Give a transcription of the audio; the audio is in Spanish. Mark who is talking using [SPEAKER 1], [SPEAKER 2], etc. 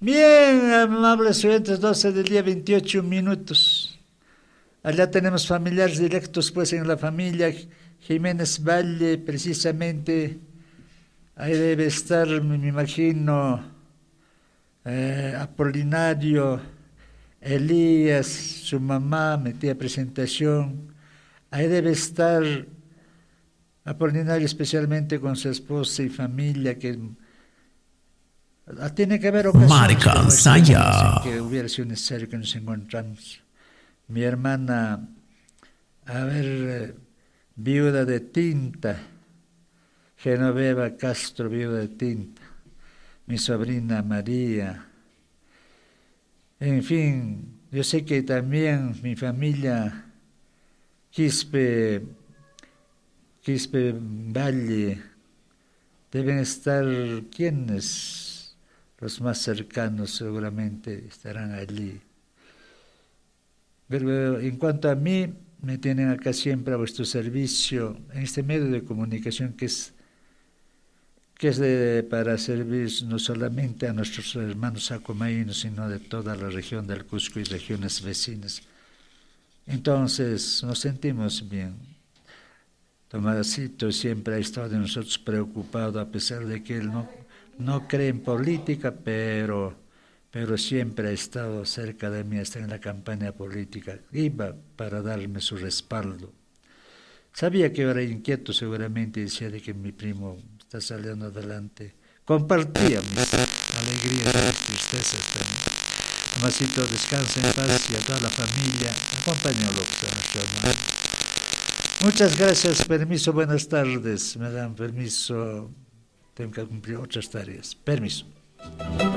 [SPEAKER 1] Bien, amables oyentes, 12 del día, 28 minutos. Allá tenemos familiares directos, pues, en la familia Jiménez Valle, precisamente. Ahí debe estar, me imagino, Apolinario, Elías, su mamá, metía presentación. Ahí debe estar Apolinario, especialmente con su esposa y familia, que tiene que haber ocasiones como esta en que hubiera sido necesario que nos encontramos. Mi hermana, viuda de Tinta, Genoveva Castro, viuda de Tinta, mi sobrina María, en fin, yo sé que también mi familia Quispe Valle, deben estar quienes, los más cercanos seguramente estarán allí. Pero en cuanto a mí, me tienen acá siempre a vuestro servicio, en este medio de comunicación que es para servir no solamente a nuestros hermanos acomaínos, sino de toda la región del Cusco y regiones vecinas. Entonces, nos sentimos bien. Tomasito siempre ha estado de nosotros preocupado, a pesar de que él no cree en política, pero siempre ha estado cerca de mí, hasta en la campaña política. Iba para darme su respaldo. Sabía que era inquieto seguramente, decía de que mi primo está saliendo adelante. Compartía mis alegrías y mis tristezas también. Tomasito, descansa en paz, y a toda la familia, acompáñalo a nuestro hermano. Muchas gracias, permiso, buenas tardes. Me dan permiso, tengo que cumplir otras tareas. Permiso.